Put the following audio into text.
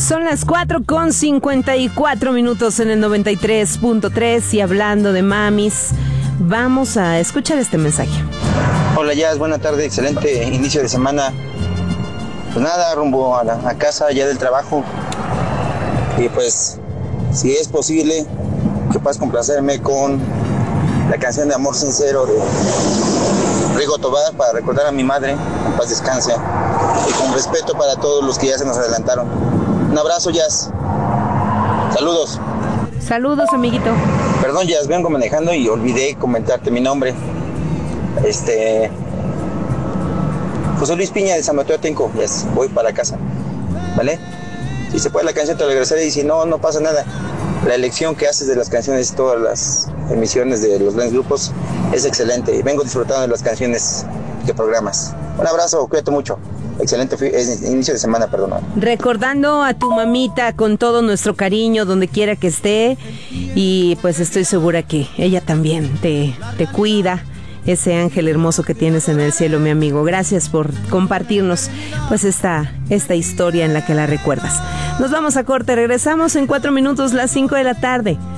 Son las 4:54 en el 93.3 y hablando de mamis, vamos a escuchar este mensaje. Hola Jazz, buena tarde, excelente inicio de semana. Pues nada, rumbo a casa ya del trabajo. Y pues, si es posible, que puedas complacerme con la canción de Amor Sincero de Rigo Tobar para recordar a mi madre, en paz descanse, y con respeto para todos los que ya se nos adelantaron. Un abrazo, Jazz. Saludos. Saludos, amiguito. Perdón, Jazz, vengo manejando y olvidé comentarte mi nombre. José Luis Piña de San Mateo Atenco. Yes, voy para casa, ¿vale? Si se puede la canción te lo agradeceré, y si no, no pasa nada. La elección que haces de las canciones, todas las emisiones de los grandes grupos, es excelente y vengo disfrutando de las canciones que programas. Un abrazo, cuídate mucho. Excelente inicio de semana, perdón. Recordando a tu mamita con todo nuestro cariño donde quiera que esté, y pues estoy segura que ella también te cuida, ese ángel hermoso que tienes en el cielo, mi amigo. Gracias por compartirnos pues esta historia en la que la recuerdas. Nos vamos a corte, regresamos en 4 minutos, las 5 de la tarde.